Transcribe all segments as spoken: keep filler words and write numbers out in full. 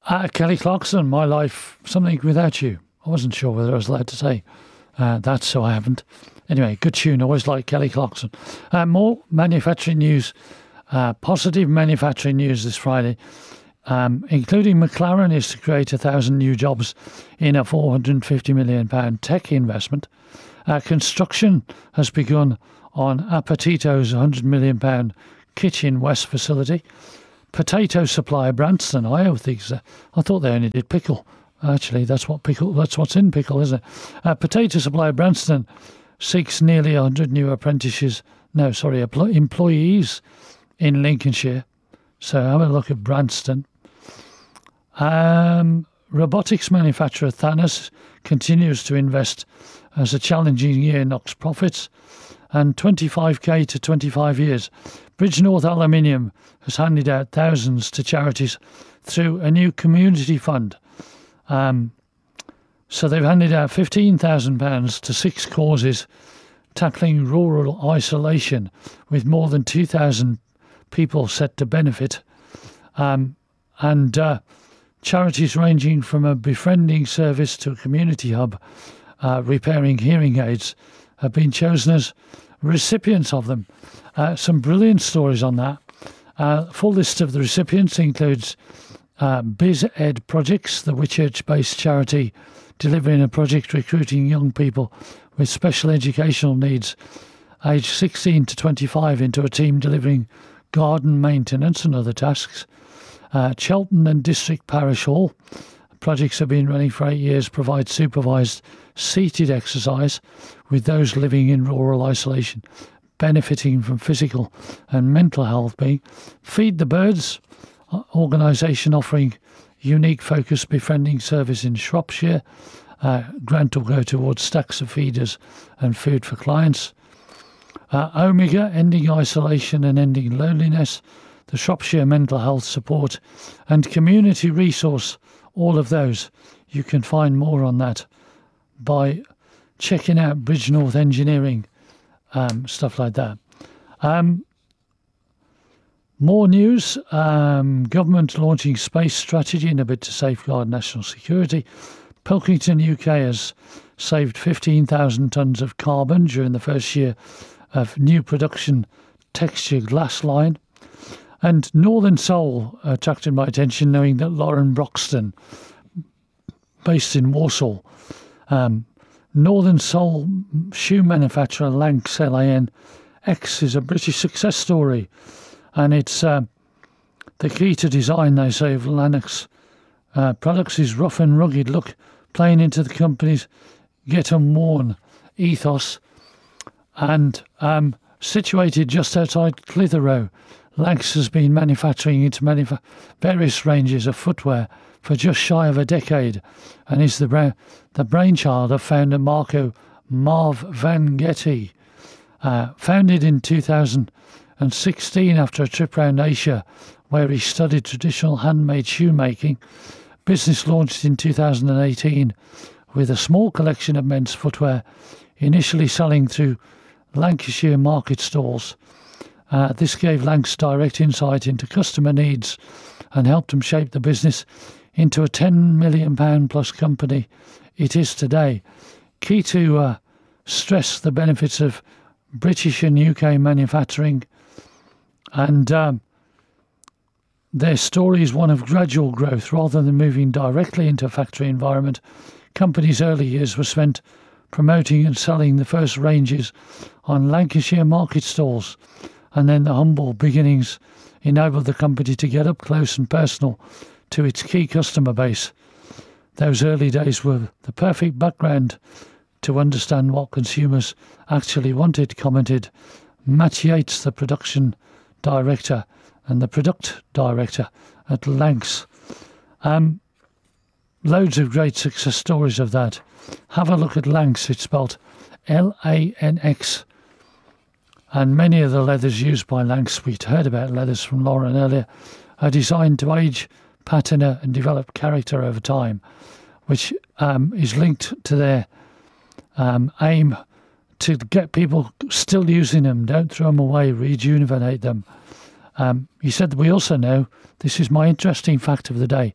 Uh, Kelly Clarkson, My Life, Something Without You. I wasn't sure whether I was allowed to say uh, that, so I haven't. Anyway, good tune. Always like Kelly Clarkson. Uh, more manufacturing news. Uh, positive manufacturing news this Friday, um, including McLaren is to create a thousand new jobs in a four hundred fifty million pounds tech investment. Uh, construction has begun on Appetito's one hundred million pounds Kitchen West facility. Potato supplier Branston, I think I thought they only did pickle. Actually, that's what pickle. That's what's in pickle, isn't it? Uh, potato supplier Branston seeks nearly one hundred new apprentices. No, sorry, employees in Lincolnshire. So have a look at Branston. Um, robotics manufacturer Thanos continues to invest as a challenging year knocks profits. And twenty-five k to twenty-five years. Bridgenorth Aluminium has handed out thousands to charities through a new community fund. Um, so they've handed out fifteen thousand pounds to six causes tackling rural isolation, with more than two thousand people set to benefit. Um, and uh, charities ranging from a befriending service to a community hub uh, repairing hearing aids have been chosen as recipients of them. Uh, some brilliant stories on that. Uh, full list of the recipients includes uh, BizEd Projects, the Whitchurch-based charity delivering a project recruiting young people with special educational needs aged sixteen to twenty-five into a team delivering garden maintenance and other tasks. Uh, Cheltenham and District Parish Hall. Projects have been running for eight years, provide supervised seated exercise with those living in rural isolation, benefiting from physical and mental health being. Feed the Birds, organisation offering unique focused befriending service in Shropshire. Uh, grant will go towards stacks of feeders and food for clients. Uh, Omega, ending isolation and ending loneliness. The Shropshire Mental Health Support and Community Resource. All of those. You can find more on that by checking out Bridgenorth Engineering, um, stuff like that. Um, more news. Um, government launching space strategy in a bid to safeguard national security. Pilkington, U K has saved fifteen thousand tonnes of carbon during the first year of new production texture glass line. And Northern Soul attracted my attention, knowing that Lauren Broxton, based in Warsaw, um, Northern Soul shoe manufacturer Lanx, L A N X, is a British success story. And it's uh, the key to design, they say, of Lanx uh, products is rough and rugged look, playing into the company's get 'em worn ethos. And um, situated just outside Clitheroe, Lanx has been manufacturing its manuf- various ranges of footwear for just shy of a decade, and is the, bra- the brainchild of founder Marco Marv Van Getty. Uh, founded in two thousand sixteen after a trip around Asia where he studied traditional handmade shoemaking, business launched in two thousand eighteen with a small collection of men's footwear, initially selling through Lancashire market stalls. Uh, this gave Lanx direct insight into customer needs and helped him shape the business into a ten million pounds plus company it is today. Key to uh, stress the benefits of British and U K manufacturing, and um, their story is one of gradual growth rather than moving directly into a factory environment. Company's early years were spent promoting and selling the first ranges on Lancashire market stalls, and then the humble beginnings enabled the company to get up close and personal to its key customer base. Those early days were the perfect background to understand what consumers actually wanted, commented Matt Yates, the production director and the product director at Lanx. Um, loads of great success stories of that. Have a look at Lanx. It's spelled L A N X. And many of the leathers used by Lanx, we'd heard about leathers from Lauren earlier, are designed to age, pattern and develop character over time, which um, is linked to their um, aim to get people still using them. Don't throw them away, rejuvenate them. Um, he said that we also know, this is my interesting fact of the day,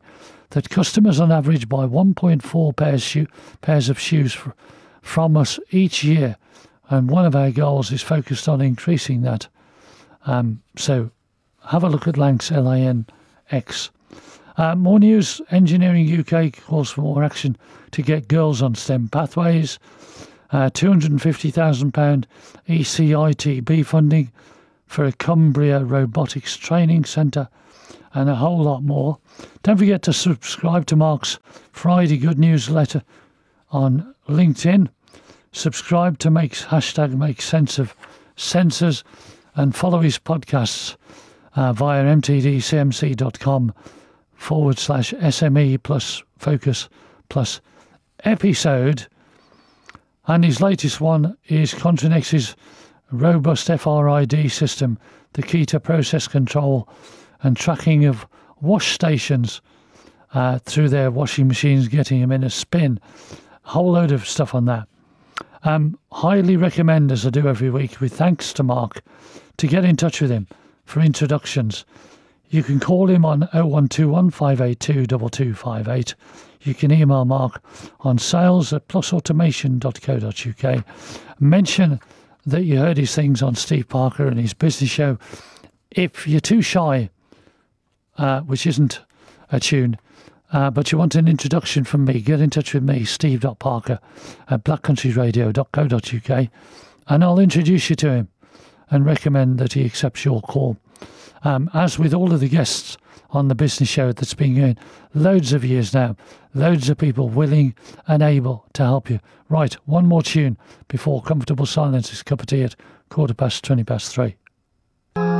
that customers on average buy one point four pairs, shoe, pairs of shoes for, from us each year. And one of our goals is focused on increasing that. Um, so have a look at Lanx, L A N X. Uh, more news. Engineering U K calls for more action to get girls on STEM pathways. Uh, two hundred fifty thousand pounds E C I T B funding for a Cumbria Robotics Training Centre, and a whole lot more. Don't forget to subscribe to Mark's Friday Good Newsletter on LinkedIn. Subscribe to make hashtag make sense of sensors, and follow his podcasts uh, via mtdcmc.com forward slash SME plus focus plus episode. And his latest one is Contronex's robust F R I D system, the key to process control and tracking of wash stations uh, through their washing machines, getting them in a spin. A whole load of stuff on that. Um, highly recommend, as I do every week, with thanks to Mark, to get in touch with him for introductions. You can call him on oh one two one, five eight two, two two five eight. You can email Mark on sales at plus automation dot co dot uk. Mention that you heard his things on Steve Parker and his business show. If you're too shy, uh, which isn't a tune, uh, but you want an introduction from me, get in touch with me, steve dot parker at black country radio dot co dot uk, and I'll introduce you to him and recommend that he accepts your call. Um, as with all of the guests on the business show that's been going loads of years now, loads of people willing and able to help you. Right, one more tune before Comfortable Silence is cup of tea at quarter past twenty past three.